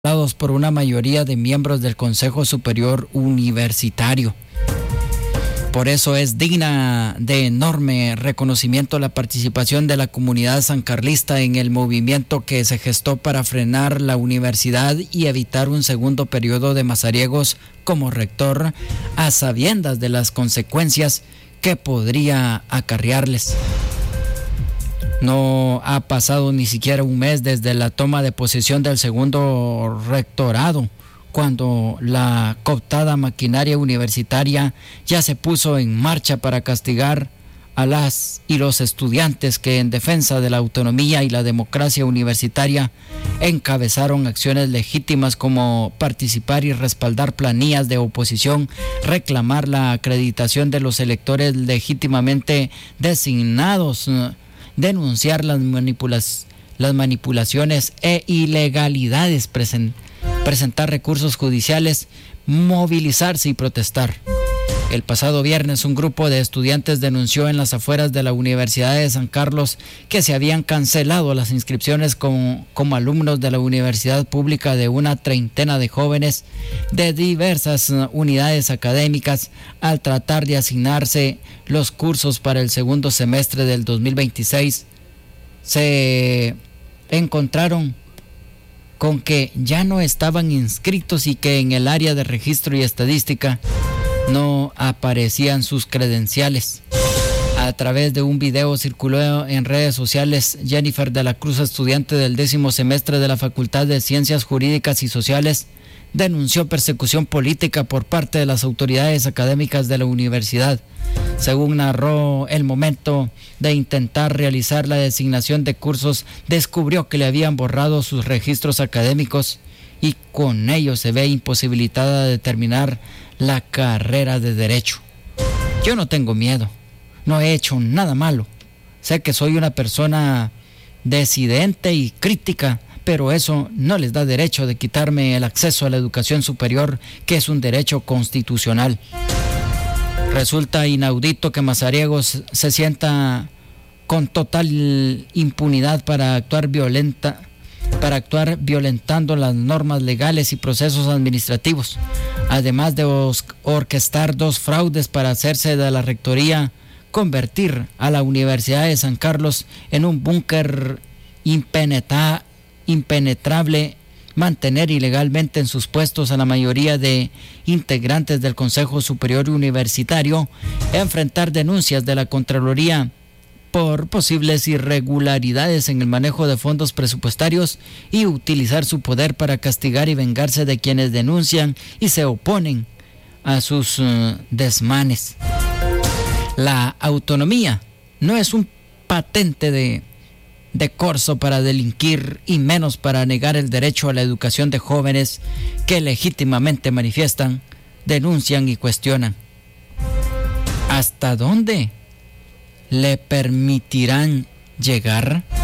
por una mayoría de miembros del Consejo Superior Universitario. Por eso es digna de enorme reconocimiento la participación de la comunidad sancarlista en el movimiento que se gestó para frenar la universidad y evitar un segundo periodo de Mazariegos como rector, a sabiendas de las consecuencias que podría acarrearles. No ha pasado ni siquiera un mes desde la toma de posesión del segundo rectorado, cuando la cooptada maquinaria universitaria ya se puso en marcha para castigar a las y los estudiantes que, en defensa de la autonomía y la democracia universitaria, encabezaron acciones legítimas como participar y respaldar planillas de oposición, reclamar la acreditación de los electores legítimamente designados, denunciar las manipulaciones e ilegalidades, presentar recursos judiciales, movilizarse y protestar. El pasado viernes, un grupo de estudiantes denunció en las afueras de la Universidad de San Carlos que se habían cancelado las inscripciones como alumnos de la universidad pública de una treintena de jóvenes de diversas unidades académicas al tratar de asignarse los cursos para el segundo semestre del 2026. Se encontraron con que ya no estaban inscritos y que en el área de registro y estadística no aparecían sus credenciales. A través de un video circuló en redes sociales, Jennifer de la Cruz, estudiante del 10º semestre de la Facultad de Ciencias Jurídicas y Sociales, denunció persecución política por parte de las autoridades académicas de la universidad. Según narró, el momento de intentar realizar la designación de cursos, descubrió que le habían borrado sus registros académicos y con ello se ve imposibilitada de terminar la carrera de Derecho. Yo no tengo miedo, no he hecho nada malo. Sé que soy una persona disidente y crítica, pero eso no les da derecho de quitarme el acceso a la educación superior, que es un derecho constitucional. Resulta inaudito que Mazariegos se sienta con total impunidad para actuar violentando las normas legales y procesos administrativos, además de orquestar dos fraudes para hacerse de la rectoría, convertir a la Universidad de San Carlos en un búnker impenetrable, mantener ilegalmente en sus puestos a la mayoría de integrantes del Consejo Superior Universitario, enfrentar denuncias de la Contraloría por posibles irregularidades en el manejo de fondos presupuestarios y utilizar su poder para castigar y vengarse de quienes denuncian y se oponen a sus desmanes. La autonomía no es un patente de corso para delinquir y menos para negar el derecho a la educación de jóvenes que legítimamente manifiestan, denuncian y cuestionan. ¿Hasta dónde le permitirán llegar?